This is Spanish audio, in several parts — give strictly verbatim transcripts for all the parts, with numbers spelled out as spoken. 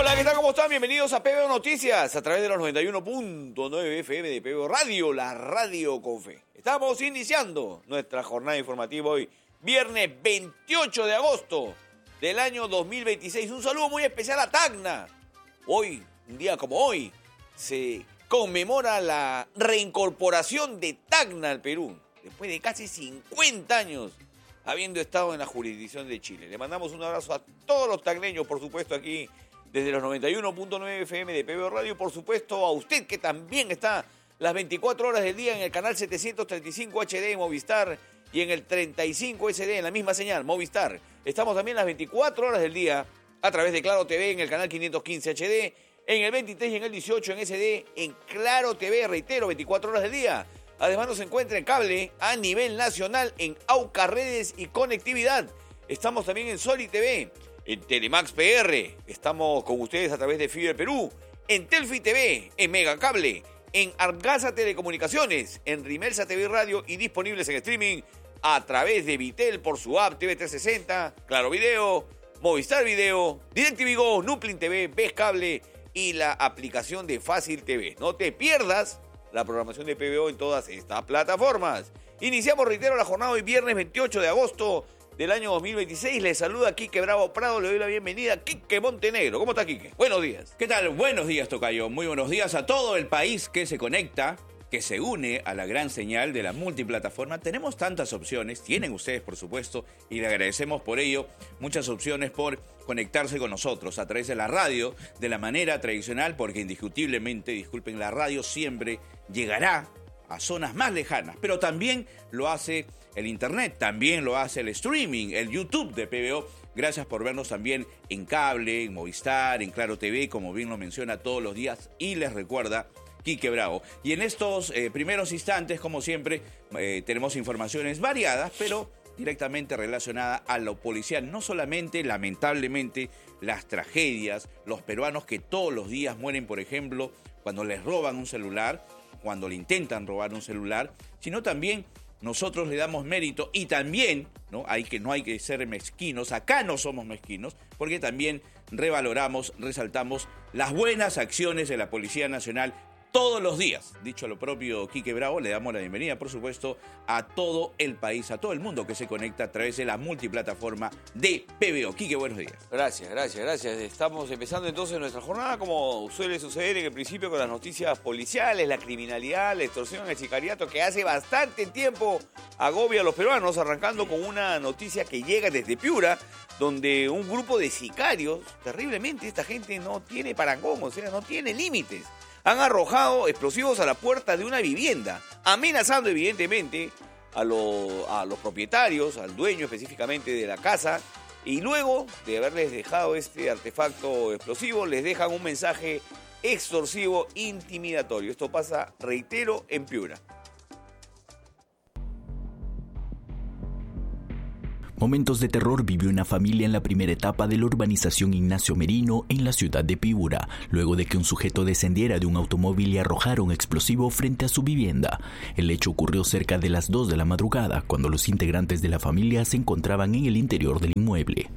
Hola, ¿qué tal? ¿Cómo están? Bienvenidos a P B O Noticias a través de los noventa y uno punto nueve F M de P B O Radio, la radio con fe. Estamos iniciando nuestra jornada informativa hoy, viernes veintiocho de agosto del año dos mil veintiséis. Un saludo muy especial a Tacna. Hoy, un día como hoy, se conmemora la reincorporación de Tacna al Perú, después de casi cincuenta años habiendo estado en la jurisdicción de Chile. Le mandamos un abrazo a todos los tacneños, por supuesto, aquí desde los noventa y uno punto nueve F M de P B O Radio, por supuesto a usted que también está las veinticuatro horas del día en el canal setecientos treinta y cinco H D en Movistar y en el treinta y cinco S D en la misma señal, Movistar. Estamos también las veinticuatro horas del día a través de Claro T V en el canal quinientos quince H D, en el veintitrés y en el dieciocho en S D, en Claro T V, reitero, veinticuatro horas del día. Además nos encuentra en cable a nivel nacional en Auca Redes y Conectividad. Estamos también en Soli T V, en Telemax P R. Estamos con ustedes a través de Fiber Perú, en Telfi T V, en Megacable, en Argasa Telecomunicaciones, en Rimelsa T V Radio y disponibles en streaming a través de Vitel por su app T V trescientos sesenta, Claro Video, Movistar Video, DirecTV Go, Nuplin T V, Ves Cable y la aplicación de Fácil T V. No te pierdas la programación de P B O en todas estas plataformas. Iniciamos, reitero, la jornada hoy viernes veintiocho de agosto del año dos mil veintiséis. Les saluda Quique Bravo Prado, le doy la bienvenida a Quique Montenegro. ¿Cómo está, Quique? Buenos días. ¿Qué tal? Buenos días, tocayo. Muy buenos días a todo el país que se conecta, que se une a la gran señal de la multiplataforma. Tenemos tantas opciones, tienen ustedes, por supuesto, y le agradecemos por ello. Muchas opciones por conectarse con nosotros a través de la radio, de la manera tradicional, porque indiscutiblemente, disculpen, la radio siempre llegará a zonas más lejanas, pero también lo hace el internet, también lo hace el streaming, el YouTube de P B O. Gracias por vernos también en cable, en Movistar, en Claro T V, como bien lo menciona todos los días, y les recuerda Quique Bravo. Y en estos eh, primeros instantes, como siempre, eh, tenemos informaciones variadas, pero directamente relacionada a lo policial. No solamente, lamentablemente, las tragedias, los peruanos que todos los días mueren, por ejemplo, cuando les roban un celular, cuando le intentan robar un celular, sino también nosotros le damos mérito y también, ¿no? Hay que, no hay que ser mezquinos, acá no somos mezquinos, porque también revaloramos, resaltamos las buenas acciones de la Policía Nacional todos los días. Dicho lo propio Quique Bravo, le damos la bienvenida, por supuesto, a todo el país, a todo el mundo que se conecta a través de la multiplataforma de P B O. Quique, buenos días. Gracias, gracias, gracias. Estamos empezando entonces nuestra jornada, como suele suceder en el principio, con las noticias policiales, la criminalidad, la extorsión, el sicariato, que hace bastante tiempo agobia a los peruanos, arrancando con una noticia que llega desde Piura, donde un grupo de sicarios, terriblemente, esta gente no tiene parangón, o sea, no tiene límites, han arrojado explosivos a la puerta de una vivienda, amenazando evidentemente a, lo, a los propietarios, al dueño específicamente de la casa, y luego de haberles dejado este artefacto explosivo, les dejan un mensaje extorsivo intimidatorio. Esto pasa, reitero, en Piura. Momentos de terror vivió una familia en la primera etapa de la urbanización Ignacio Merino en la ciudad de Piura, luego de que un sujeto descendiera de un automóvil y arrojara un explosivo frente a su vivienda. El hecho ocurrió cerca de las dos de la madrugada, cuando los integrantes de la familia se encontraban en el interior del inmueble.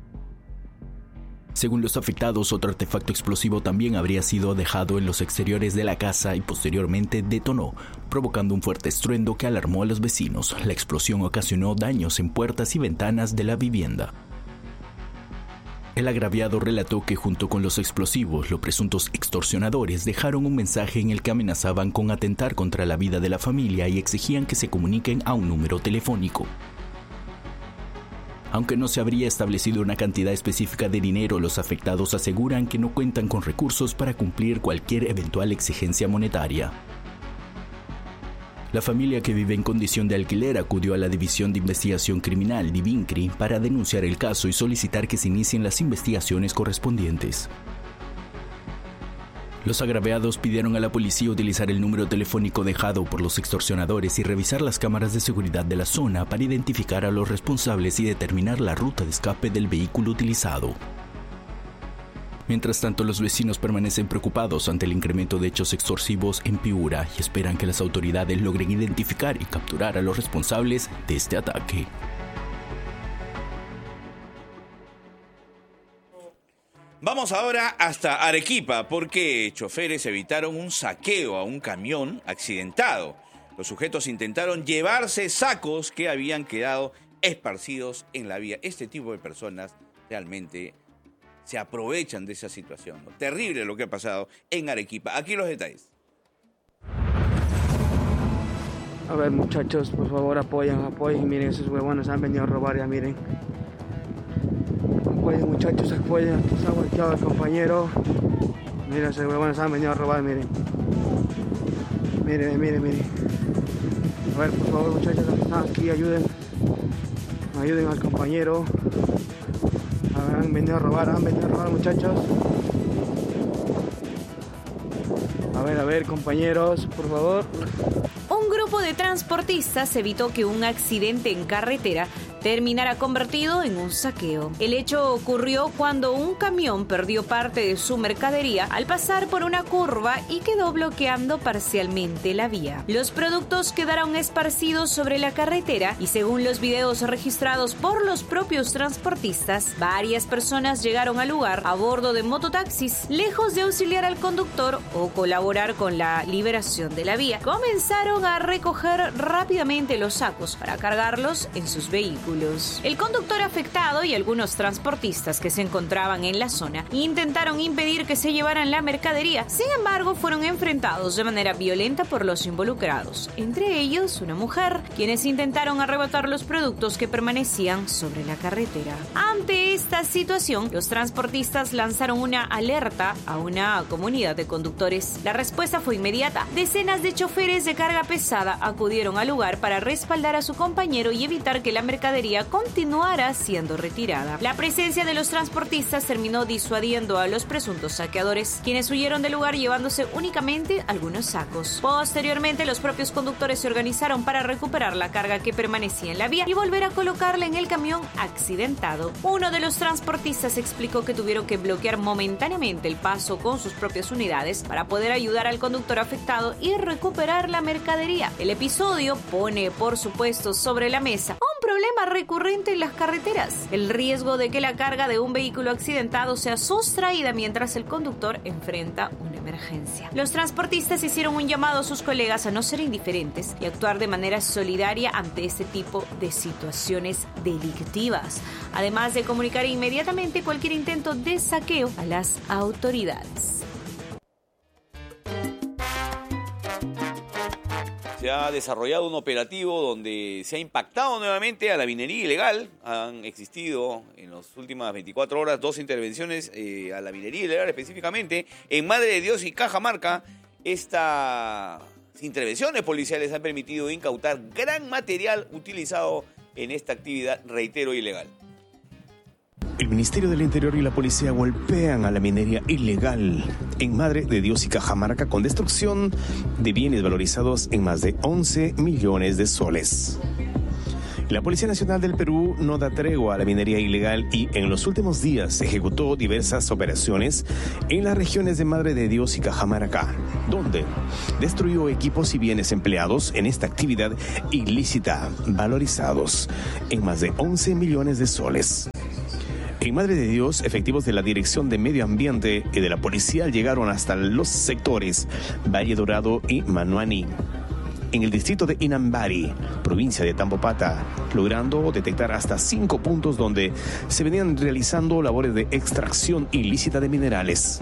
Según los afectados, otro artefacto explosivo también habría sido dejado en los exteriores de la casa y posteriormente detonó, provocando un fuerte estruendo que alarmó a los vecinos. La explosión ocasionó daños en puertas y ventanas de la vivienda. El agraviado relató que junto con los explosivos, los presuntos extorsionadores dejaron un mensaje en el que amenazaban con atentar contra la vida de la familia y exigían que se comuniquen a un número telefónico. Aunque no se habría establecido una cantidad específica de dinero, los afectados aseguran que no cuentan con recursos para cumplir cualquier eventual exigencia monetaria. La familia, que vive en condición de alquiler, acudió a la División de Investigación Criminal, Divincri, para denunciar el caso y solicitar que se inicien las investigaciones correspondientes. Los agraviados pidieron a la policía utilizar el número telefónico dejado por los extorsionadores y revisar las cámaras de seguridad de la zona para identificar a los responsables y determinar la ruta de escape del vehículo utilizado. Mientras tanto, los vecinos permanecen preocupados ante el incremento de hechos extorsivos en Piura y esperan que las autoridades logren identificar y capturar a los responsables de este ataque. Vamos Vamos ahora hasta Arequipa porque choferes evitaron un saqueo a un camión accidentado. Los sujetos intentaron llevarse sacos que habían quedado esparcidos en la vía. Este tipo de personas realmente se aprovechan de esa situación, ¿no? Terrible lo que ha pasado en Arequipa. Aquí los detalles. A ver, muchachos, por favor, apoyen, apoyen. Miren, esos huevones han venido a robar ya, miren. Apoyen, muchachos, apoyen. Aquí está volteado el compañero. Miren, esos huevones han venido a robar, miren. Miren, miren, miren. A ver, por favor, muchachos, los que están aquí, ayuden. Ayuden al compañero. A ver, han venido a robar, han venido a robar, muchachos. A ver, a ver, compañeros, por favor. Un grupo de transportistas evitó que un accidente en carretera terminara convertido en un saqueo. El hecho ocurrió cuando un camión perdió parte de su mercadería al pasar por una curva y quedó bloqueando parcialmente la vía. Los productos quedaron esparcidos sobre la carretera y según los videos registrados por los propios transportistas, varias personas llegaron al lugar a bordo de mototaxis, lejos de auxiliar al conductor o colaborar con la liberación de la vía. Comenzaron a recoger rápidamente los sacos para cargarlos en sus vehículos. El conductor afectado y algunos transportistas que se encontraban en la zona intentaron impedir que se llevaran la mercadería. Sin embargo, fueron enfrentados de manera violenta por los involucrados, entre ellos una mujer, quienes intentaron arrebatar los productos que permanecían sobre la carretera. Ante esta situación, los transportistas lanzaron una alerta a una comunidad de conductores. La respuesta fue inmediata. Decenas de choferes de carga pesada acudieron al lugar para respaldar a su compañero y evitar que la mercadería continuara siendo retirada. La presencia de los transportistas terminó disuadiendo a los presuntos saqueadores, quienes huyeron del lugar llevándose únicamente algunos sacos. Posteriormente, los propios conductores se organizaron para recuperar la carga que permanecía en la vía y volver a colocarla en el camión accidentado. Uno de los transportistas explicó que tuvieron que bloquear momentáneamente el paso con sus propias unidades para poder ayudar al conductor afectado y recuperar la mercadería. El episodio pone, por supuesto, sobre la mesa un problema recurrente en las carreteras: el riesgo de que la carga de un vehículo accidentado sea sustraída mientras el conductor enfrenta una emergencia. Los transportistas hicieron un llamado a sus colegas a no ser indiferentes y actuar de manera solidaria ante este tipo de situaciones delictivas, además de comunicar inmediatamente cualquier intento de saqueo a las autoridades. Se ha desarrollado un operativo donde se ha impactado nuevamente a la minería ilegal. Han existido en las últimas veinticuatro horas dos intervenciones eh, a la minería ilegal específicamente. En Madre de Dios y Cajamarca, estas intervenciones policiales han permitido incautar gran material utilizado en esta actividad, reitero, ilegal. El Ministerio del Interior y la policía golpean a la minería ilegal en Madre de Dios y Cajamarca con destrucción de bienes valorizados en más de once millones de soles. La Policía Nacional del Perú no da tregua a la minería ilegal y en los últimos días ejecutó diversas operaciones en las regiones de Madre de Dios y Cajamarca, donde destruyó equipos y bienes empleados en esta actividad ilícita valorizados en más de once millones de soles. En Madre de Dios, efectivos de la Dirección de Medio Ambiente y de la Policía llegaron hasta los sectores Valle Dorado y Manuani, en el distrito de Inambari, provincia de Tambopata, logrando detectar hasta cinco puntos donde se venían realizando labores de extracción ilícita de minerales.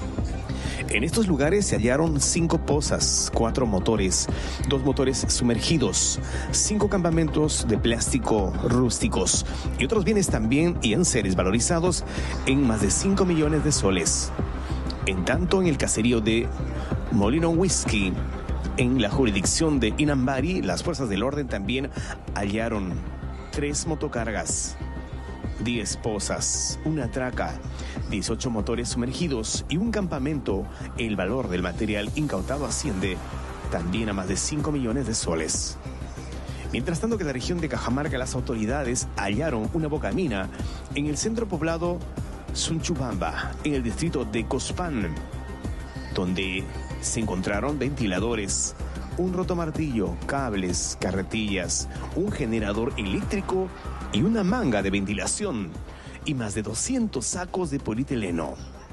En estos lugares se hallaron cinco pozas, cuatro motores, dos motores sumergidos, cinco campamentos de plástico rústicos y otros bienes también y enseres valorizados en más de cinco millones de soles. En tanto, en el caserío de Molino Whisky, en la jurisdicción de Inambari, las fuerzas del orden también hallaron tres motocargas, diez pozas, una traca, dieciocho motores sumergidos y un campamento. El valor del material incautado asciende también a más de cinco millones de soles. Mientras tanto, que en la región de Cajamarca las autoridades hallaron una bocamina en el centro poblado Sunchubamba, en el distrito de Cospán, donde se encontraron ventiladores, un rotomartillo, cables, carretillas, un generador eléctrico y una manga de ventilación y más de doscientos sacos de polietileno.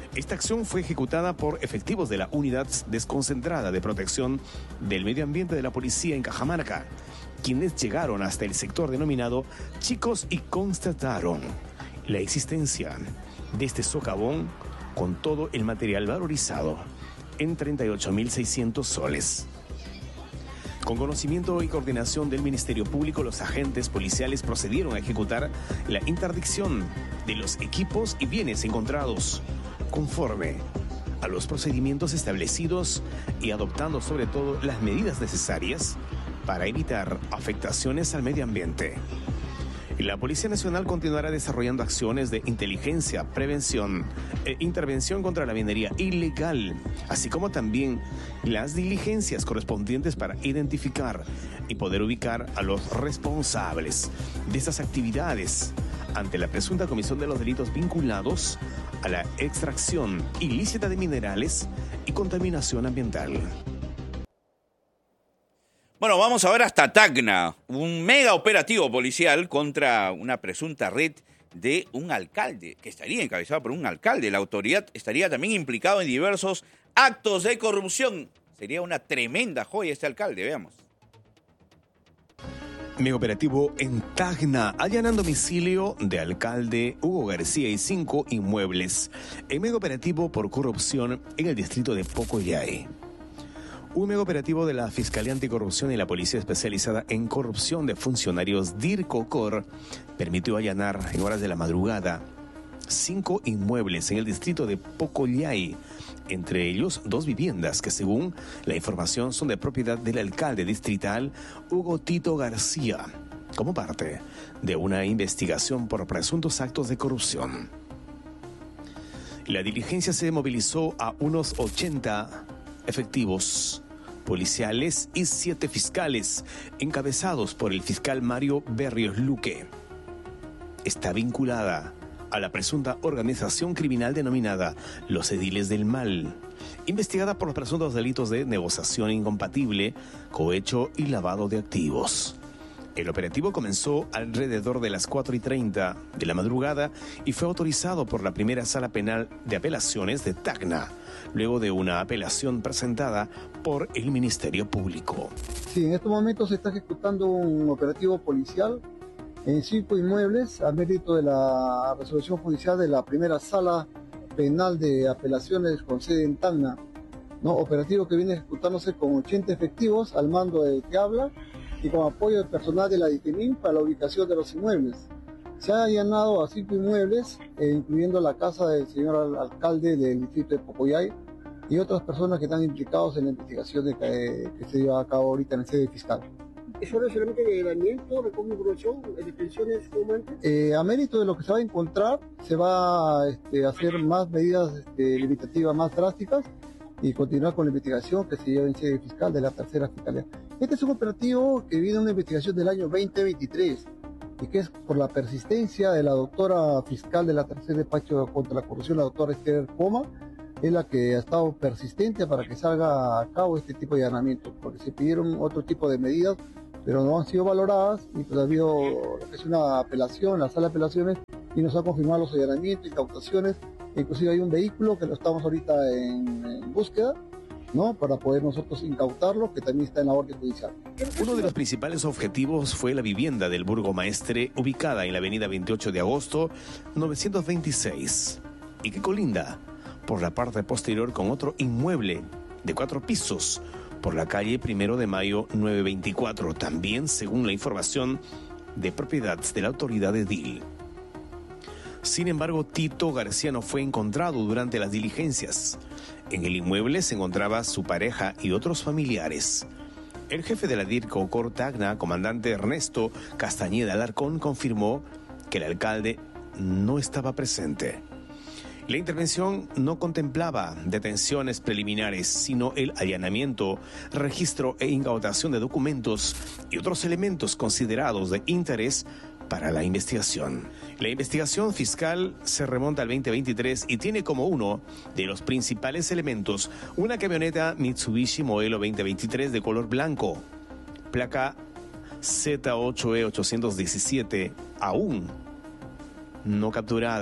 Esta acción fue ejecutada por efectivos de la Unidad Desconcentrada de Protección del Medio Ambiente de la Policía en Cajamarca, quienes llegaron hasta el sector denominado Chicos y constataron la existencia de este socavón con todo el material valorizado en treinta y ocho mil seiscientos soles. Con conocimiento y coordinación del Ministerio Público, los agentes policiales procedieron a ejecutar la interdicción de los equipos y bienes encontrados conforme a los procedimientos establecidos y adoptando sobre todo las medidas necesarias para evitar afectaciones al medio ambiente. La Policía Nacional continuará desarrollando acciones de inteligencia, prevención e intervención contra la minería ilegal, así como también las diligencias correspondientes para identificar y poder ubicar a los responsables de estas actividades ante la presunta comisión de los delitos vinculados a la extracción ilícita de minerales y contaminación ambiental. Bueno, vamos ahora hasta Tacna, un mega operativo policial contra una presunta red de un alcalde, que estaría encabezado por un alcalde. La autoridad estaría también implicado en diversos actos de corrupción. Sería una tremenda joya este alcalde, veamos. Mega operativo en Tacna, allanan domicilio de alcalde Hugo García y cinco inmuebles. En mega operativo por corrupción en el distrito de Pocoyay. Un mega operativo de la Fiscalía Anticorrupción y la Policía Especializada en Corrupción de Funcionarios DIRCOCOR permitió allanar en horas de la madrugada cinco inmuebles en el distrito de Pocoyay, entre ellos dos viviendas que según la información son de propiedad del alcalde distrital Hugo Tito García, como parte de una investigación por presuntos actos de corrupción. La diligencia se movilizó a unos ochenta efectivos policiales y siete fiscales, encabezados por el fiscal Mario Berrios Luque. Está vinculada a la presunta organización criminal denominada Los Ediles del Mal, investigada por los presuntos delitos de negociación incompatible, cohecho y lavado de activos. El operativo comenzó alrededor de las cuatro y treinta de la madrugada y fue autorizado por la primera sala penal de apelaciones de Tacna, luego de una apelación presentada por el Ministerio Público. Sí, en estos momentos se está ejecutando un operativo policial en cinco inmuebles a mérito de la resolución judicial de la primera sala penal de apelaciones con sede en Tacna, ¿no? Operativo que viene ejecutándose con ochenta efectivos al mando del que habla y con apoyo del personal de la DICEMIN para la ubicación de los inmuebles. Se ha allanado a cinco inmuebles, eh, incluyendo la casa del señor al alcalde del distrito de Pocoyay y otras personas que están implicados en la investigación de que, que se lleva a cabo ahorita en el sede fiscal. ¿Es hora solamente de allanamiento, recogido información, detenciones, comandantes? Eh, a mérito de lo que se va a encontrar, se va este, a hacer más medidas este, limitativas más drásticas y continuar con la investigación que se lleva en sede fiscal de la tercera fiscalía. Este es un operativo que viene de una investigación del año veinte veintitrés y que es por la persistencia de la doctora fiscal de la tercer despacho contra la corrupción, la doctora Esther Poma, es la que ha estado persistente para que salga a cabo este tipo de allanamientos, porque se pidieron otro tipo de medidas, pero no han sido valoradas y pues ha habido lo que es una apelación, la sala de apelaciones, y nos ha confirmado los allanamientos, incautaciones. Inclusive hay un vehículo que lo estamos ahorita en, en búsqueda, ¿no? Para poder nosotros incautarlo, que también está en la orden judicial. Uno de los principales objetivos fue la vivienda del burgomaestre ubicada en la avenida veintiocho de agosto novecientos veintiséis y que colinda por la parte posterior con otro inmueble de cuatro pisos por la calle Primero de Mayo novecientos veinticuatro, también según la información de propiedad de la autoridad edil. Sin embargo, Tito García no fue encontrado durante las diligencias. En el inmueble se encontraba su pareja y otros familiares. El jefe de la DIRCOCOR Tacna, comandante Ernesto Castañeda Alarcón, confirmó que el alcalde no estaba presente. La intervención no contemplaba detenciones preliminares, sino el allanamiento, registro e incautación de documentos y otros elementos considerados de interés para la investigación. La investigación fiscal se remonta al veinte veintitrés y tiene como uno de los principales elementos una camioneta Mitsubishi modelo veinte veintitrés de color blanco, placa Z ocho E ochocientos diecisiete, aún no capturada,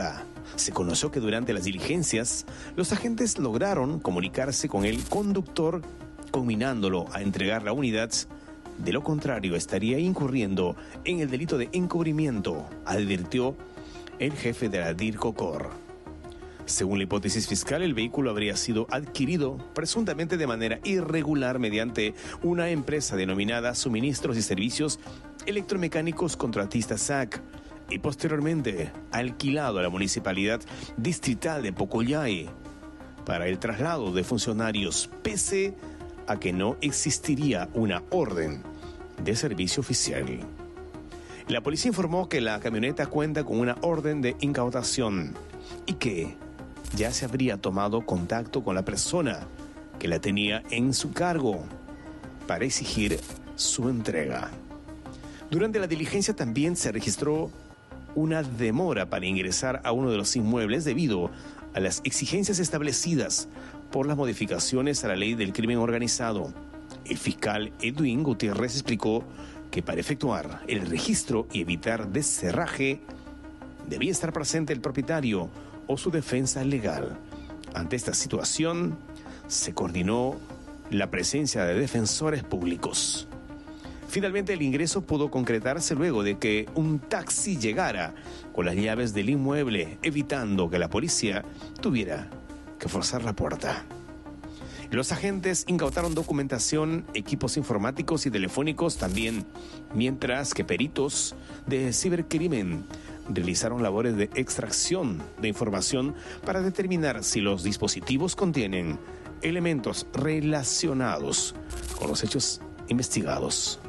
Se conoció que durante las diligencias, los agentes lograron comunicarse con el conductor, conminándolo a entregar la unidad. De lo contrario, estaría incurriendo en el delito de encubrimiento, advirtió el jefe de la DIRCOCOR. Según la hipótesis fiscal, el vehículo habría sido adquirido presuntamente de manera irregular mediante una empresa denominada Suministros y Servicios Electromecánicos Contratistas S A C y posteriormente alquilado a la Municipalidad Distrital de Pocoyay para el traslado de funcionarios, pese a que no existiría una orden de servicio oficial. La policía informó que la camioneta cuenta con una orden de incautación y que ya se habría tomado contacto con la persona que la tenía en su cargo para exigir su entrega. Durante la diligencia también se registró una demora para ingresar a uno de los inmuebles debido a las exigencias establecidas por las modificaciones a la ley del crimen organizado. El fiscal Edwin Gutiérrez explicó que para efectuar el registro y evitar descerraje debía estar presente el propietario o su defensa legal. Ante esta situación, se coordinó la presencia de defensores públicos. Finalmente, el ingreso pudo concretarse luego de que un taxi llegara con las llaves del inmueble, evitando que la policía tuviera que forzar la puerta. Los agentes incautaron documentación, equipos informáticos y telefónicos también, mientras que peritos de cibercrimen realizaron labores de extracción de información para determinar si los dispositivos contienen elementos relacionados con los hechos investigados.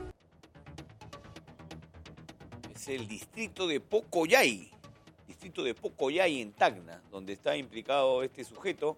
Es el distrito de Pocoyay, distrito de Pocoyay en Tacna, donde está implicado este sujeto,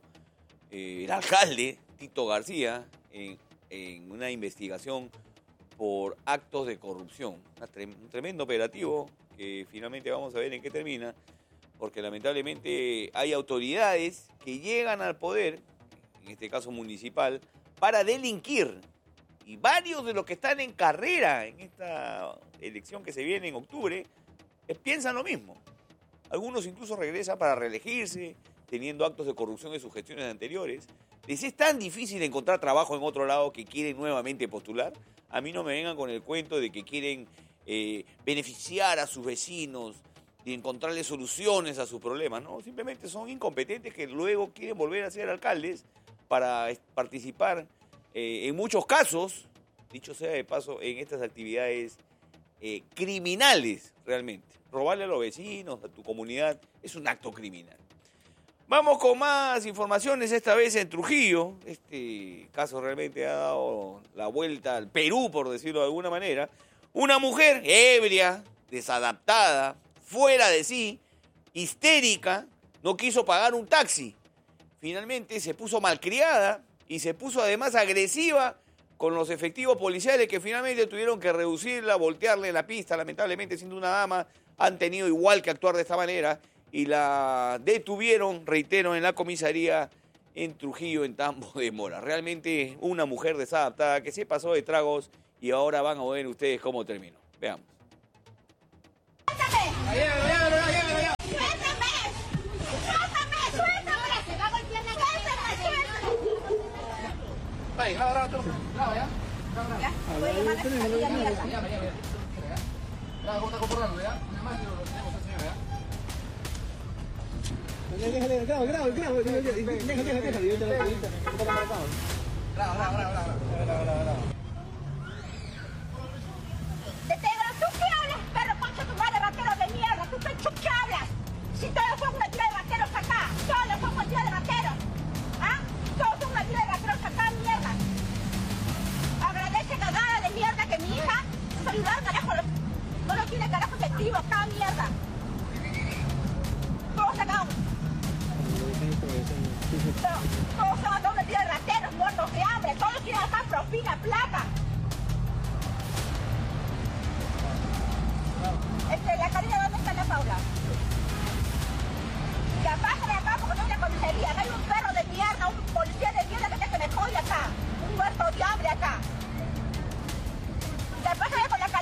eh, el alcalde Tito García, en, en una investigación por actos de corrupción. Una tre- un tremendo operativo que finalmente vamos a ver en qué termina, porque lamentablemente hay autoridades que llegan al poder, en este caso municipal, para delinquir. Y varios de los que están en carrera en esta elección que se viene en octubre eh, piensan lo mismo. Algunos incluso regresan para reelegirse, teniendo actos de corrupción de sus gestiones anteriores. Les es tan difícil encontrar trabajo en otro lado que quieren nuevamente postular. A mí no me vengan con el cuento de que quieren eh, beneficiar a sus vecinos y encontrarles soluciones a sus problemas. No, simplemente son incompetentes que luego quieren volver a ser alcaldes para participar eh, en muchos casos, dicho sea de paso, en estas actividades eh, criminales realmente. Robarle a los vecinos, a tu comunidad, es un acto criminal. Vamos con más informaciones, esta vez en Trujillo. Este caso realmente ha dado la vuelta al Perú, por decirlo de alguna manera. Una mujer ebria, desadaptada, fuera de sí, histérica, no quiso pagar un taxi. Finalmente se puso malcriada y se puso además agresiva con los efectivos policiales que finalmente tuvieron que reducirla, voltearle la pista. Lamentablemente, siendo una dama, han tenido igual que actuar de esta manera y la detuvieron, reitero, en la comisaría en Trujillo, en Tambo de Mora. Realmente una mujer desadaptada que se pasó de tragos y ahora van a ver ustedes cómo terminó. Veamos.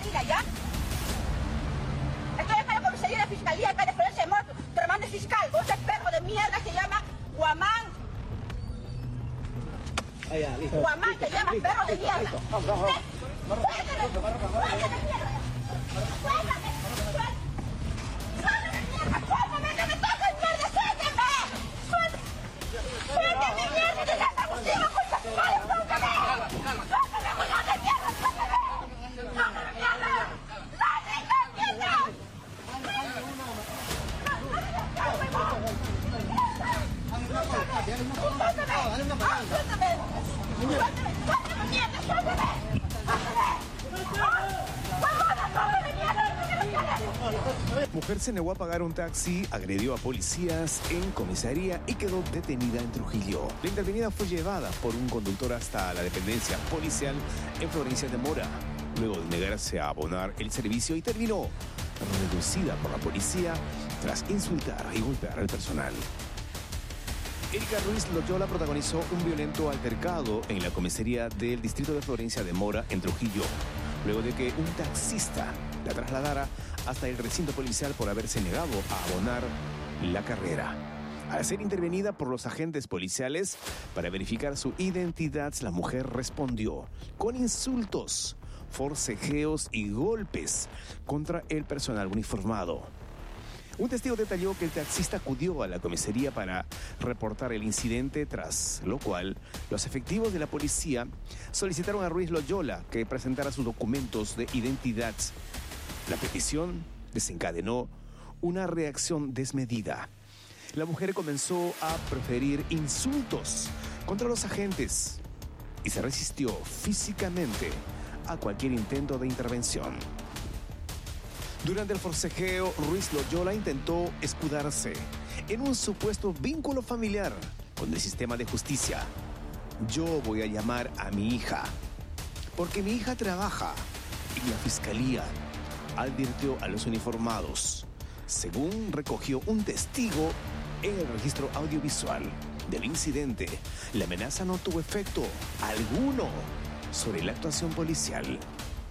Fiscalía acá de Florencia de Moto, te mando fiscal, vos Guamán te llamas perro de mierda. Mujer se negó a pagar un taxi, agredió a policías en comisaría y quedó detenida en Trujillo. La intervenida fue llevada por un conductor hasta la dependencia policial en Florencia de Mora, luego de negarse a abonar el servicio y terminó reducida por la policía tras insultar y golpear al personal. Erika Ruiz Loyola protagonizó un violento altercado en la comisaría del distrito de Florencia de Mora en Trujillo, luego de que un taxista la trasladara hasta el recinto policial por haberse negado a abonar la carrera. Al ser intervenida por los agentes policiales para verificar su identidad, la mujer respondió con insultos, forcejeos y golpes contra el personal uniformado. Un testigo detalló que el taxista acudió a la comisaría para reportar el incidente, tras lo cual los efectivos de la policía solicitaron a Ruiz Loyola que presentara sus documentos de identidad. La petición desencadenó una reacción desmedida. La mujer comenzó a proferir insultos contra los agentes y se resistió físicamente a cualquier intento de intervención. Durante el forcejeo, Ruiz Loyola intentó escudarse en un supuesto vínculo familiar con el sistema de justicia. Yo voy a llamar a mi hija, porque mi hija trabaja en la fiscalía, advirtió a los uniformados. Según recogió un testigo en el registro audiovisual del incidente, la amenaza no tuvo efecto alguno sobre la actuación policial.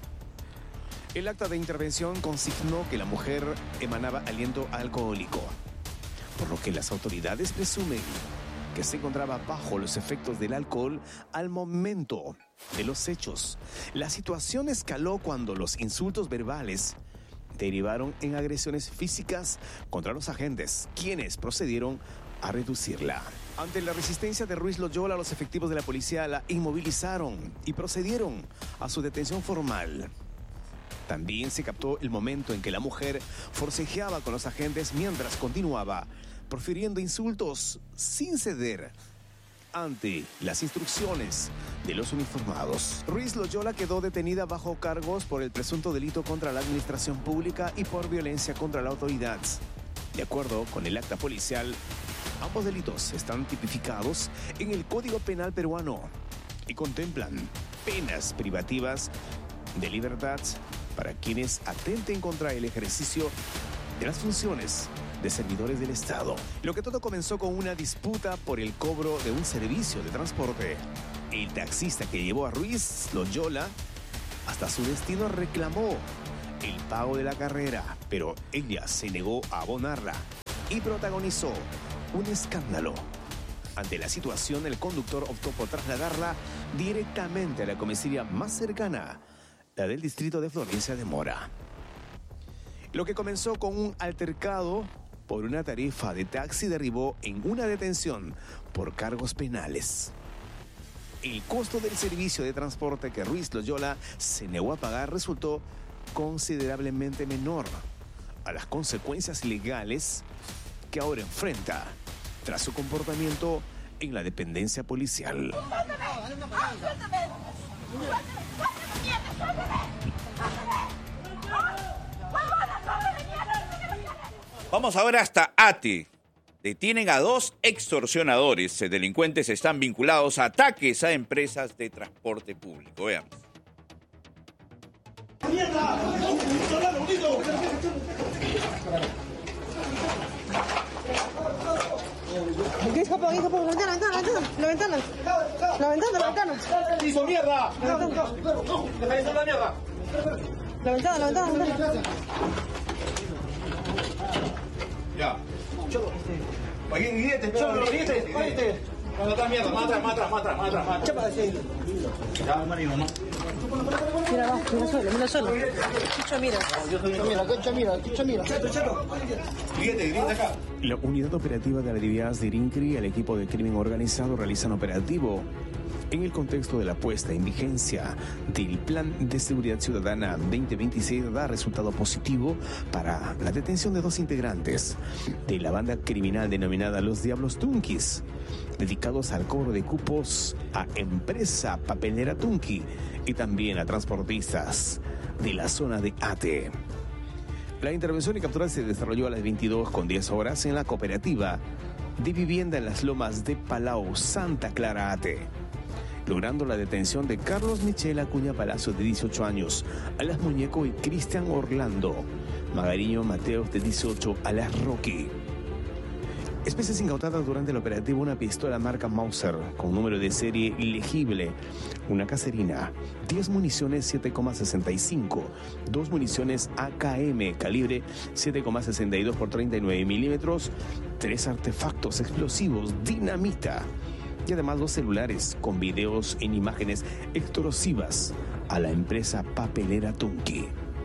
El acta de intervención consignó que la mujer emanaba aliento alcohólico, por lo que las autoridades presumen que se encontraba bajo los efectos del alcohol al momento de los hechos. La situación escaló cuando los insultos verbales derivaron en agresiones físicas contra los agentes, quienes procedieron a reducirla. Ante la resistencia de Ruiz Loyola, los efectivos de la policía la inmovilizaron y procedieron a su detención formal. También se captó el momento en que la mujer forcejeaba con los agentes mientras continuaba profiriendo insultos sin ceder ante las instrucciones de los uniformados. Ruiz Loyola quedó detenida bajo cargos por el presunto delito contra la administración pública y por violencia contra la autoridad. De acuerdo con el acta policial, ambos delitos están tipificados en el Código Penal peruano y contemplan penas privativas de libertad para quienes atenten contra el ejercicio de las funciones de servidores del Estado. Lo que todo comenzó con una disputa por el cobro de un servicio de transporte. El taxista que llevó a Ruiz Loyola hasta su destino reclamó el pago de la carrera, pero ella se negó a abonarla y protagonizó un escándalo. Ante la situación, el conductor optó por trasladarla directamente a la comisaría más cercana, la del distrito de Florencia de Mora. Lo que comenzó con un altercado por una tarifa de taxi derivó en una detención por cargos penales. El costo del servicio de transporte que Ruiz Loyola se negó a pagar resultó considerablemente menor a las consecuencias legales que ahora enfrenta tras su comportamiento en la dependencia policial. Vamos ahora hasta Ate. Detienen a dos extorsionadores. Delincuentes están vinculados a ataques a empresas de transporte público. Veamos. ¡Mierda! ¿Qué es, Japón? ¿Qué es, Japón? La ventana, la ventana, la ventana. La ventana, la ventana. ¡Hizo mierda! La ventana. ¡Deja la mierda! La ventana, la ventana, la ventana. Ya. Oye, guíete, cholo, guíete, guíete. Otra mierda, más atrás, más atrás, más atrás, más atrás, más atrás. Ya, marido, ¿no? Mira, va, mira solo, mira solo. Chucha, mira. Mira, chucha, mira, chucha, mira. Fíjate, grita acá. La unidad operativa de la D I V I A S de INCRI y el equipo de crimen organizado realizan operativo en el contexto de la puesta en vigencia del Plan de Seguridad Ciudadana veinte veintiséis. Da resultado positivo para la detención de dos integrantes de la banda criminal denominada Los Diablos Tunkis, dedicados al cobro de cupos a Empresa Papelera Tunki y también a transportistas de la zona de Ate. La intervención y captura se desarrolló a las veintidós con diez horas en la cooperativa de vivienda en las lomas de Palau, Santa Clara, Ate, logrando la detención de Carlos Michel Acuña Palacio, de dieciocho años, alias Muñeco, y Cristian Orlando Magariño Mateos, de dieciocho, alias Rocky. Especies incautadas durante el operativo: una pistola marca Mauser con número de serie legible, una caserina, diez municiones siete coma sesenta y cinco, dos municiones A K M calibre siete coma sesenta y dos por treinta y nueve milímetros, tres artefactos explosivos, dinamita y además dos celulares con videos en imágenes extorsivas a la empresa Papelera Tunki.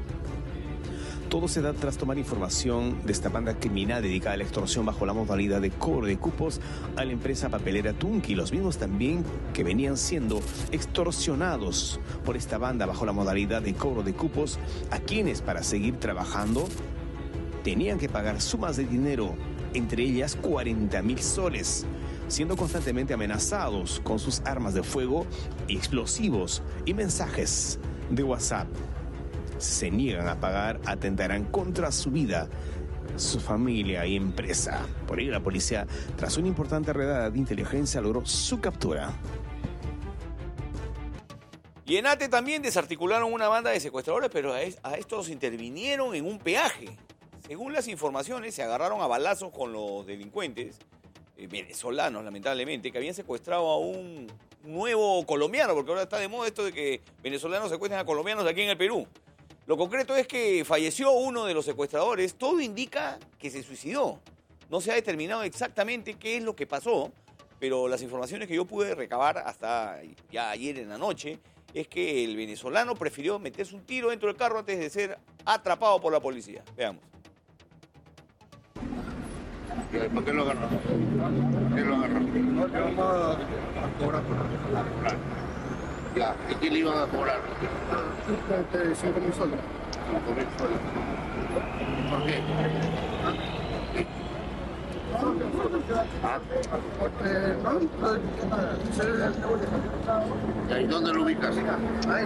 Todo se da tras tomar información de esta banda criminal dedicada a la extorsión bajo la modalidad de cobro de cupos a la empresa Papelera Tunki, los mismos también que venían siendo extorsionados por esta banda bajo la modalidad de cobro de cupos, a quienes para seguir trabajando tenían que pagar sumas de dinero, entre ellas cuarenta mil soles, siendo constantemente amenazados con sus armas de fuego y explosivos y mensajes de WhatsApp. Se niegan a pagar, atentarán contra su vida, su familia y empresa. Por ello, la policía, tras una importante redada de inteligencia, logró su captura. Y en Ate también desarticularon una banda de secuestradores, pero a, es, a estos intervinieron en un peaje. Según las informaciones, se agarraron a balazos con los delincuentes eh, venezolanos, lamentablemente, que habían secuestrado a un nuevo colombiano, porque ahora está de moda esto de que venezolanos secuestran a colombianos de aquí en el Perú. Lo concreto es que falleció uno de los secuestradores. Todo indica que se suicidó. No se ha determinado exactamente qué es lo que pasó, pero las informaciones que yo pude recabar hasta ya ayer en la noche es que el venezolano prefirió meterse un tiro dentro del carro antes de ser atrapado por la policía. Veamos. ¿Por qué lo agarró? ¿Por qué lo agarró? No, te vamos a cobrar por la. Ya, ¿y qué le iban a cobrar? cinco mil soles. cinco mil soles. ¿Por qué? ¿Ah? Porque no, ¿Y dónde lo ubicas? ahí,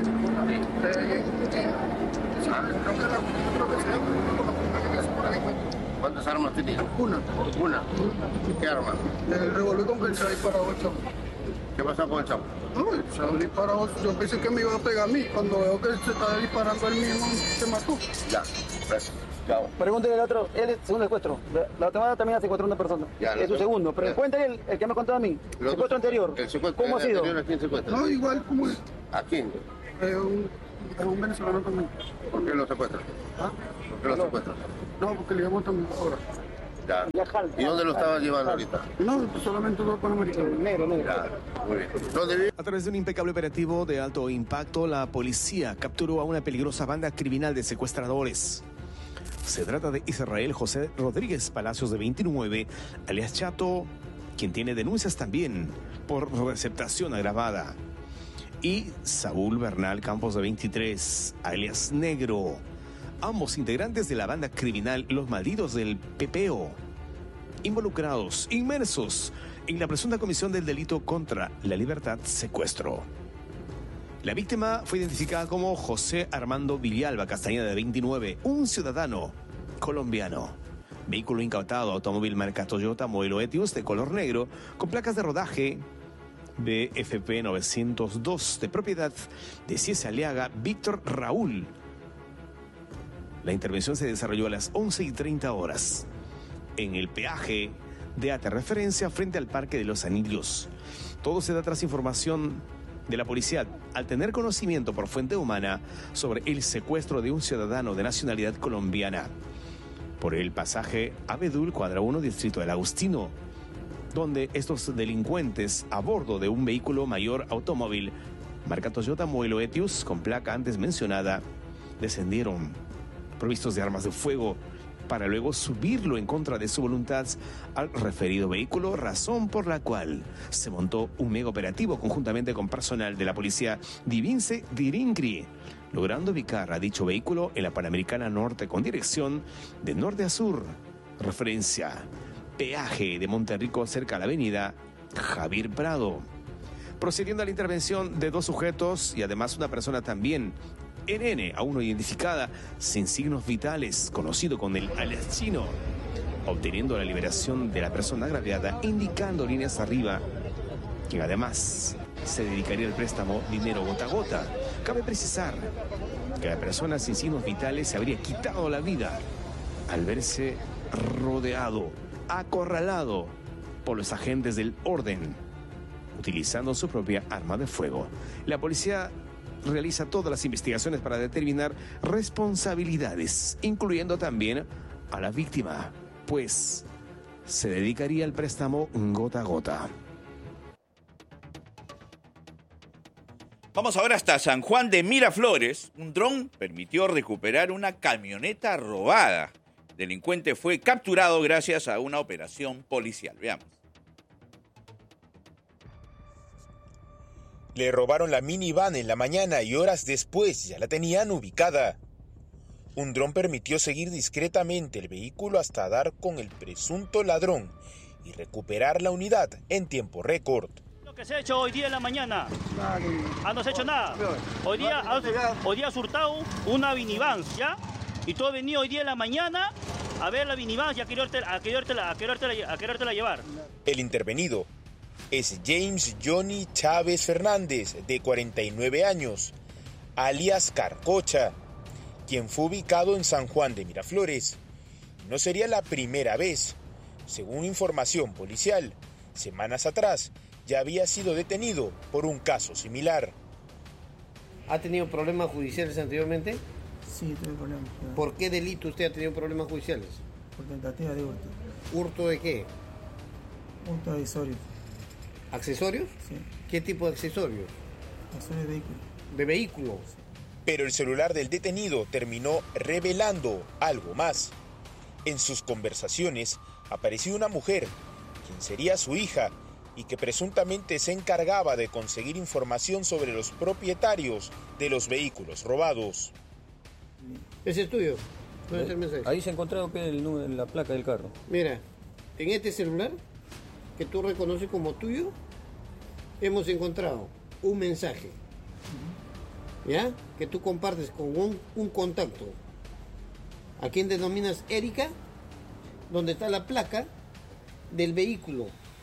¿Cuántas armas tenía? una. Una. ¿Qué arma? El revólver con que se dispara ocho. ¿Qué pasó con el chavo? No, se dispara ocho. Yo pensé que me iba a pegar a mí. Cuando veo que se está disparando él mismo, se mató. Ya, gracias. Chao. Pregúntale al otro, él es segundo secuestro. La otra también ha secuestrado a una persona. Ya, es su lo- segundo. Pero ya. cuéntale el, el que me ha contado a mí. El secuestro anterior. El secuestro ¿Cómo ha sido? anterior, ¿a quién secuestra? No, igual como es. ¿A quién? Es un, es un venezolano también. ¿Por qué lo secuestran? ¿Ah? ¿Por qué lo secuestran? No, porque le llevamos también ahora. Ya. ¿Y dónde lo estaban llevando ahorita? No, solamente dos panamericanos. Negro, negro. Ya, muy bien. ¿Dónde vive? A través de un impecable operativo de alto impacto, la policía capturó a una peligrosa banda criminal de secuestradores. Se trata de Israel José Rodríguez Palacios, de veintinueve, alias Chato, quien tiene denuncias también por receptación agravada. Y Saúl Bernal Campos, de veintitrés, alias Negro. Ambos integrantes de la banda criminal Los Malditos del Pepeo, involucrados, inmersos en la presunta comisión del delito contra la libertad, secuestro. La víctima fue identificada como José Armando Villalba Castañeda, de veintinueve, un ciudadano colombiano. Vehículo incautado, automóvil marca Toyota modelo Etios de color negro, con placas de rodaje B F P novecientos dos, de propiedad de Ciese Aliaga Víctor Raúl. La intervención se desarrolló a las once y treinta horas en el peaje de Ate, referencia frente al Parque de los Anillos. Todo se da tras información de la policía, al tener conocimiento por fuente humana sobre el secuestro de un ciudadano de nacionalidad colombiana por el pasaje Abedul, cuadra uno, distrito del Agustino, donde estos delincuentes a bordo de un vehículo mayor automóvil marca Toyota Modelo Etios con placa antes mencionada descendieron provistos de armas de fuego para luego subirlo en contra de su voluntad al referido vehículo, razón por la cual se montó un mega operativo conjuntamente con personal de la policía Divince Dirincri, logrando ubicar a dicho vehículo en la Panamericana Norte con dirección de norte a sur, referencia peaje de Monterrico cerca a la avenida Javier Prado. Procediendo a la intervención de dos sujetos y además una persona también N N, aún no identificada, sin signos vitales, conocido con el alias chino, obteniendo la liberación de la persona agraviada, indicando líneas arriba, quien además se dedicaría al préstamo dinero gota a gota. Cabe precisar que la persona sin signos vitales se habría quitado la vida al verse rodeado, acorralado por los agentes del orden, utilizando su propia arma de fuego. La policía realiza todas las investigaciones para determinar responsabilidades, incluyendo también a la víctima, pues se dedicaría al préstamo gota a gota. Vamos ahora hasta San Juan de Miraflores. Un dron permitió recuperar una camioneta robada. El delincuente fue capturado gracias a una operación policial. Veamos. Le robaron la minivan en la mañana y horas después ya la tenían ubicada. Un dron permitió seguir discretamente el vehículo hasta dar con el presunto ladrón y recuperar la unidad en tiempo récord. Lo que se ha hecho hoy día en la mañana. Ah, no se ha hecho nada. Hoy día, hoy día has hurtado una minivan, ¿ya? Y tú has venido hoy día en la mañana a ver la minivan y a querértela, a querértela, a querértela, a querértela llevar. El intervenido es James Johnny Chávez Fernández, de cuarenta y nueve años, alias Carcocha, quien fue ubicado en San Juan de Miraflores. No sería la primera vez. Según información policial, semanas atrás ya había sido detenido por un caso similar. ¿Ha tenido problemas judiciales anteriormente? Sí, tuve problemas. ¿Por qué delito usted ha tenido problemas judiciales? Por tentativa de hurto. ¿Hurto de qué? Hurto adicioso. ¿Accesorios? Sí. ¿Qué tipo de accesorios? Accesorios de vehículo. ¿De vehículos? Pero el celular del detenido terminó revelando algo más. En sus conversaciones apareció una mujer, quien sería su hija, y que presuntamente se encargaba de conseguir información sobre los propietarios de los vehículos robados. ¿Ese es tuyo? ¿Dónde está el mensaje? Ahí se ha encontrado el número, la placa del carro. Mira, en este celular que tú reconoces como tuyo, hemos encontrado un mensaje, ¿ya? Que tú compartes con un, un contacto, a quien denominas Erika, donde está la placa del vehículo.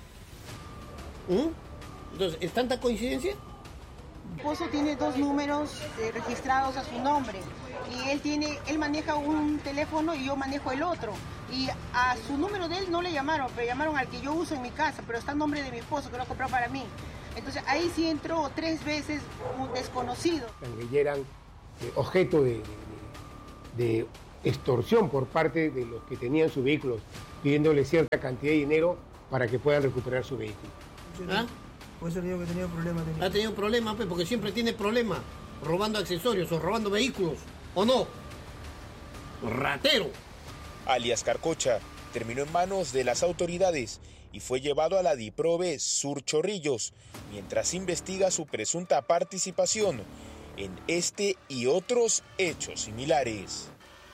¿Mm? Entonces, ¿es tanta coincidencia? Mi esposo tiene dos números eh, registrados a su nombre y él tiene, él maneja un teléfono y yo manejo el otro. Y a su número de él no le llamaron, pero llamaron al que yo uso en mi casa, pero está en nombre de mi esposo, que lo ha comprado para mí. Entonces ahí sí entró tres veces un desconocido. Que eran eh, objeto de, de, de extorsión por parte de los que tenían sus vehículos, pidiéndole cierta cantidad de dinero para que puedan recuperar su vehículo. ¿Ah? Por eso digo que tenía problemas. Ha tenido problemas, pues, porque siempre tiene problemas robando accesorios o robando vehículos, ¿o no? Ratero. Alias Carcocha terminó en manos de las autoridades y fue llevado a la DIPROVE Sur Chorrillos, mientras investiga su presunta participación en este y otros hechos similares.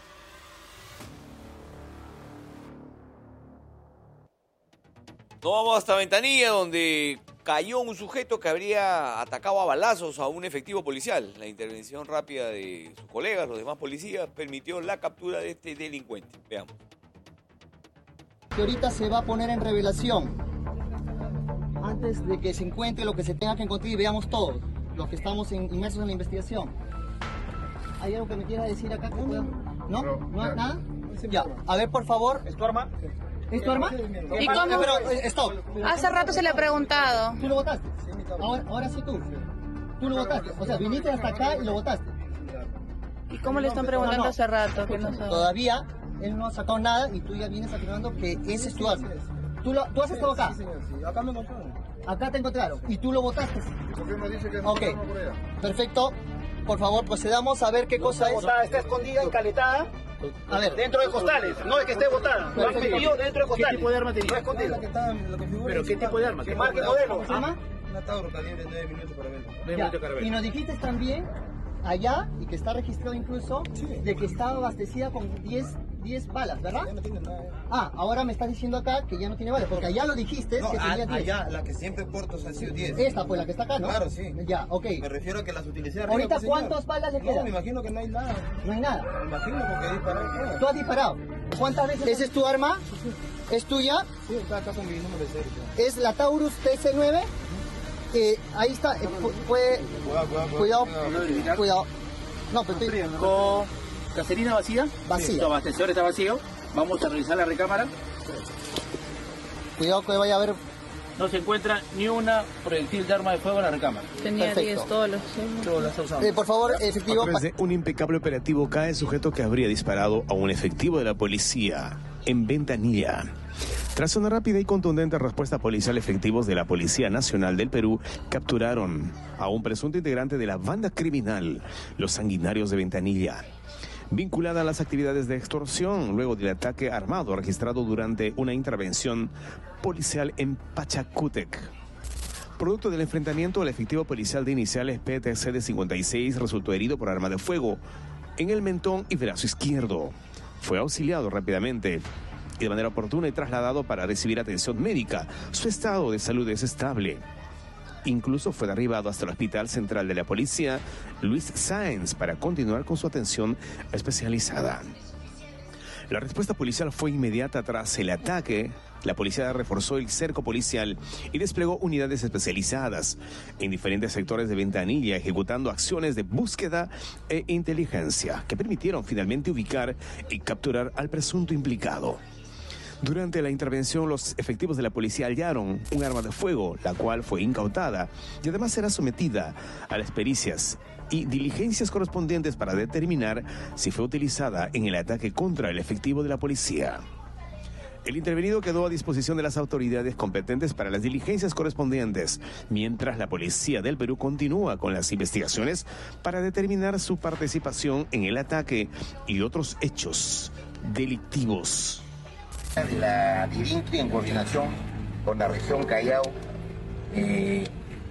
Nos vamos hasta Ventanilla, donde cayó un sujeto que habría atacado a balazos a un efectivo policial. La intervención rápida de sus colegas, los demás policías, permitió la captura de este delincuente. Veamos. Que ahorita se va a poner en revelación. Antes de que se encuentre lo que se tenga que encontrar y veamos todos, los que estamos en, inmersos en la investigación. ¿Hay algo que me quieras decir acá? Que pueda... ¿No? ¿No hay nada? Ya, a ver, por favor. ¿Es tu arma? ¿Es tu arma? ¿Y cómo? Pero, stop. Hace rato se le ha preguntado. ¿Tú lo votaste? Ahora, ahora sí tú. Tú lo votaste. O sea, viniste hasta acá y lo votaste. ¿Y cómo le están preguntando no, no. hace rato? Que no sabe. Todavía él no ha sacado nada y tú ya vienes afirmando que ese es tu arma. ¿Tú, lo, ¿Tú has estado acá? Sí, señor, sí. Acá me encontraron. Acá te encontraron. ¿Y tú lo votaste? Porque me dice que Ok, por allá. perfecto. Por favor, procedamos a ver qué cosa es. Está, está escondida, encaletada. A ver, Dentro de costales, no es que esté botada. Lo han metido dentro de costales. ¿Qué tipo de arma tenía? No escondido. La que está, la que figura ¿Pero qué tipo de arma? ¿Qué marca y modelo? ¿Cómo se llama? Una Tauro calibre nueve minutos para ver. Ya. Y nos dijiste también allá, y que está registrado incluso, Sí. de que estaba abastecida con diez, diez balas, ¿verdad? Ya no tiene nada. Ah, ahora me estás diciendo acá que ya no tiene balas, porque allá lo dijiste No, que a- tenía diez. allá, la que siempre porto han sido diez. Esta pues la que está acá, ¿no? Claro, sí. Ya, ok. Me refiero a que las utilicé arriba. Ahorita, pues, señor. ¿cuántas balas le No, quedan? me imagino que no hay nada. No hay nada. Me imagino porque he disparado. ¿Tú has disparado? ¿Cuántas veces? ¿Esa es tu arma? ¿Es tuya? Sí, está acá con mi número de serie. ya. Es la Taurus T C nueve. Eh, ahí está. Eh, fu- fue... Cuidado, cuidado, Cuidado. cuidado. Cuidado. No, pero estoy... Con caserina vacía. Vacía. Tu abastecedor está vacío. Vamos a revisar la recámara. Cuidado que vaya a haber... No se encuentra ni una proyectil de arma de fuego en la recámara. Tenía Perfecto. diez todos los... Todas las usamos. Eh, por favor, efectivo... A través de un impecable operativo cae el sujeto que habría disparado a un efectivo de la policía en Ventanilla. Tras una rápida y contundente respuesta policial, efectivos de la Policía Nacional del Perú capturaron a un presunto integrante de la banda criminal Los Sanguinarios de Ventanilla, vinculada a las actividades de extorsión luego del ataque armado registrado durante una intervención policial en Pachacútec. Producto del enfrentamiento, el efectivo policial de iniciales P T C de cincuenta y seis resultó herido por arma de fuego en el mentón y brazo izquierdo. Fue auxiliado rápidamente y de manera oportuna y trasladado para recibir atención médica. Su estado de salud es estable. Incluso fue derribado hasta el Hospital Central de la Policía Luis Sáenz para continuar con su atención especializada. La respuesta policial fue inmediata tras el ataque. La policía reforzó el cerco policial y desplegó unidades especializadas en diferentes sectores de Ventanilla, ejecutando acciones de búsqueda e inteligencia que permitieron finalmente ubicar y capturar al presunto implicado. Durante la intervención, los efectivos de la policía hallaron un arma de fuego, la cual fue incautada y además será sometida a las pericias y diligencias correspondientes para determinar si fue utilizada en el ataque contra el efectivo de la policía. El intervenido quedó a disposición de las autoridades competentes para las diligencias correspondientes, mientras la Policía del Perú continúa con las investigaciones para determinar su participación en el ataque y otros hechos delictivos. La DIVINCRI, en coordinación con la región Callao, eh,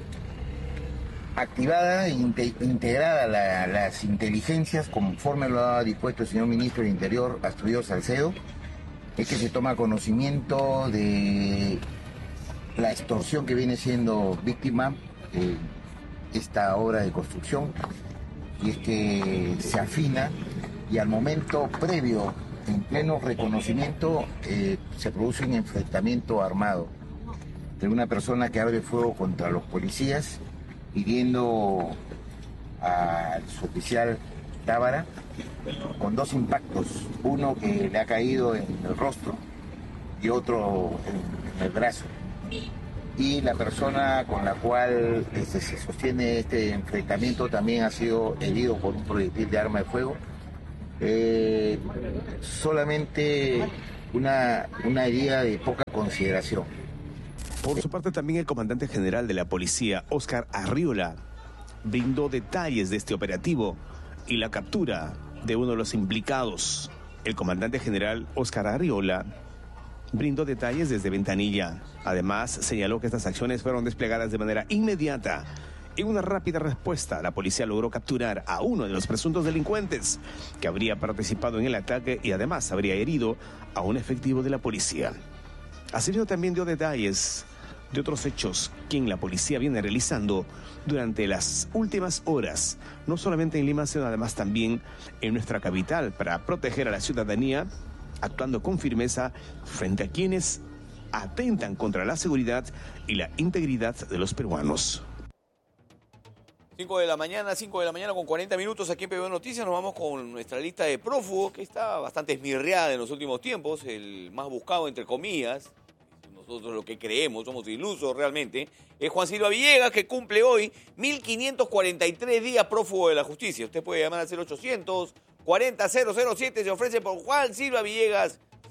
activada e inte- integrada la- las inteligencias conforme lo ha dispuesto el señor ministro del Interior, Astudillo Salcedo, es que se toma conocimiento de la extorsión que viene siendo víctima de esta obra de construcción, y es que se afina y al momento previo, en pleno reconocimiento, eh, se produce un enfrentamiento armado de una persona que abre fuego contra los policías, hiriendo al suboficial Tábara con dos impactos, uno que le ha caído en el rostro y otro en, en el brazo. Y la persona con la cual este, se sostiene este enfrentamiento también ha sido herido por un proyectil de arma de fuego. Eh, solamente una, una herida de poca consideración. Por su parte, también el comandante general de la policía, Óscar Arriola, brindó detalles de este operativo y la captura de uno de los implicados. El comandante general Óscar Arriola brindó detalles desde Ventanilla. Además, señaló que estas acciones fueron desplegadas de manera inmediata. En una rápida respuesta, la policía logró capturar a uno de los presuntos delincuentes que habría participado en el ataque y además habría herido a un efectivo de la policía. Asimismo, también dio detalles de otros hechos que la policía viene realizando durante las últimas horas, no solamente en Lima, sino además también en nuestra capital, para proteger a la ciudadanía, actuando con firmeza frente a quienes atentan contra la seguridad y la integridad de los peruanos. cinco de la mañana, cinco de la mañana con cuarenta minutos aquí en P B O Noticias. Nos vamos con nuestra lista de prófugos, que está bastante esmirreada en los últimos tiempos, el más buscado entre comillas. Nosotros lo que creemos, somos ilusos realmente, es Juan Silva Villegas, que cumple hoy mil quinientos cuarenta y tres días prófugo de la justicia. Usted puede llamar al cero ochocientos cuarenta cero cero siete, se ofrece por Juan Silva Villegas,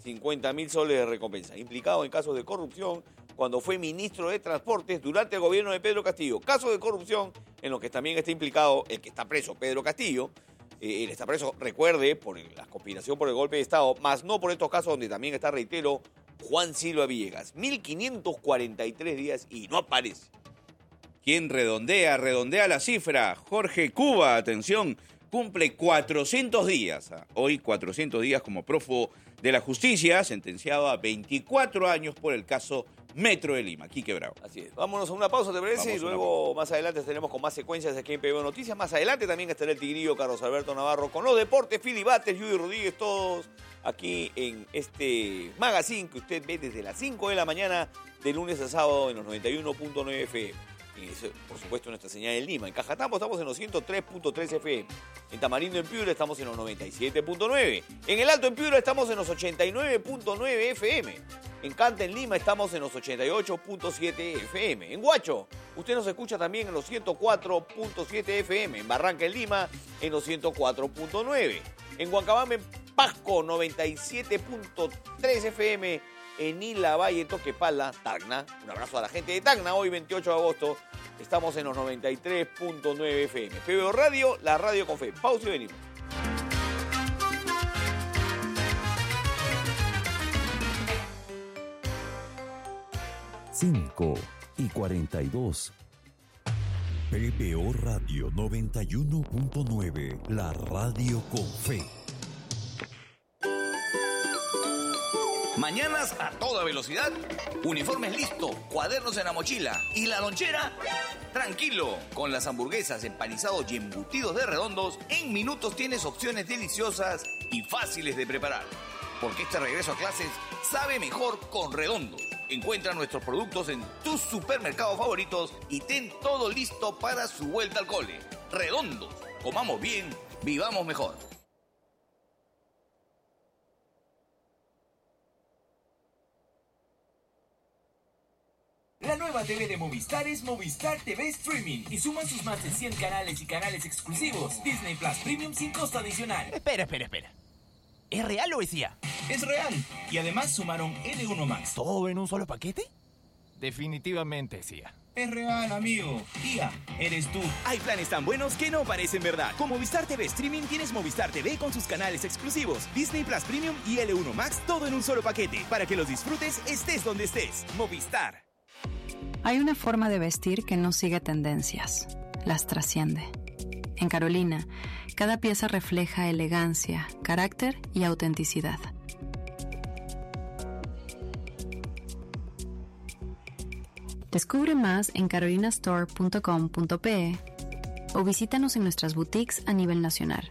cincuenta mil soles de recompensa. Implicado en casos de corrupción cuando fue ministro de Transportes durante el gobierno de Pedro Castillo. Casos de corrupción en los que también está implicado el que está preso, Pedro Castillo. Eh, él está preso, recuerde, por la conspiración por el golpe de Estado, más no por estos casos donde también está, reitero, Juan Silva Villegas. mil quinientos cuarenta y tres días y no aparece. ¿Quién redondea? Redondea la cifra. Jorge Cuba, atención, cumple cuatrocientos días. Hoy cuatrocientos días como prófugo de la justicia, sentenciado a veinticuatro años por el caso Metro de Lima. Quique Bravo. Así es. Vámonos a una pausa, ¿te parece? Y luego más adelante estaremos con más secuencias aquí en P B O Noticias. Más adelante también estará el tigrillo Carlos Alberto Navarro con los deportes, Fili Bates, Judy Rodríguez, todos aquí en este magazine que usted ve desde las cinco de la mañana de lunes a sábado en los noventa y uno punto nueve F M. Y eso, por supuesto, nuestra señal en Lima. En Cajatambo estamos en los ciento tres punto tres F M. En Tamarindo, en Piura, estamos en los noventa y siete punto nueve. En El Alto, en Piura, estamos en los ochenta y nueve punto nueve F M. En Canta, en Lima, estamos en los ochenta y ocho punto siete F M. En Huacho, usted nos escucha también en los ciento cuatro punto siete F M. En Barranca, en Lima, en los ciento cuatro punto nueve. En Huancabamba, en Pasco, noventa y siete punto tres F M. En Isla Valle, Toquepala, Tacna. Un abrazo a la gente de Tacna. Hoy, veintiocho de agosto, estamos en los noventa y tres punto nueve F M. P B O Radio, la radio con fe. Pausa y venimos. cinco y cuarenta y dos. P B O Radio noventa y uno punto nueve, la radio con fe. Mañanas a toda velocidad, uniformes listos, cuadernos en la mochila y la lonchera. Tranquilo, con las hamburguesas, empanizados y embutidos de Redondos, en minutos tienes opciones deliciosas y fáciles de preparar. Porque este regreso a clases sabe mejor con Redondos. Encuentra nuestros productos en tus supermercados favoritos y ten todo listo para su vuelta al cole. Redondos, comamos bien, vivamos mejor. La nueva T V de Movistar es Movistar T V Streaming y suman sus más de cien canales y canales exclusivos. Disney Plus Premium sin costo adicional. Espera, espera, espera. ¿Es real o es I A? Es real. Y además sumaron L uno Max. ¿Todo en un solo paquete? Definitivamente es I A. Es real, amigo. I A, eres tú. Hay planes tan buenos que no parecen verdad. Con Movistar T V Streaming tienes Movistar T V con sus canales exclusivos, Disney Plus Premium y L uno Max, todo en un solo paquete. Para que los disfrutes estés donde estés. Movistar. Hay una forma de vestir que no sigue tendencias, las trasciende. En Carolina, cada pieza refleja elegancia, carácter y autenticidad. Descubre más en carolina store punto com punto pe o visítanos en nuestras boutiques a nivel nacional.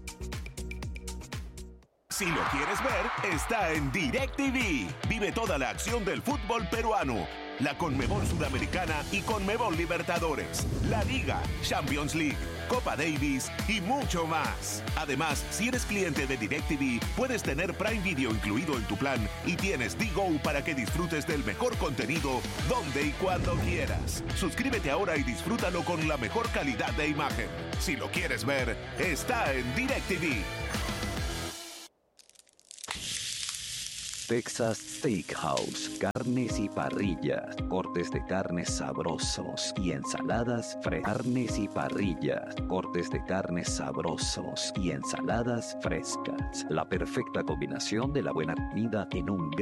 Si lo quieres ver, está en DirecTV. Vive toda la acción del fútbol peruano, la Conmebol Sudamericana y Conmebol Libertadores, la Liga, Champions League, Copa Davis y mucho más. Además, si eres cliente de DirecTV, puedes tener Prime Video incluido en tu plan y tienes D-Go para que disfrutes del mejor contenido donde y cuando quieras. Suscríbete ahora y disfrútalo con la mejor calidad de imagen. Si lo quieres ver, está en DirecTV. Texas Steakhouse, carnes y parrillas, cortes de carnes sabrosos y ensaladas frescas. Carnes y parrillas, cortes de carnes sabrosos y ensaladas frescas. La perfecta combinación de la buena comida en un gran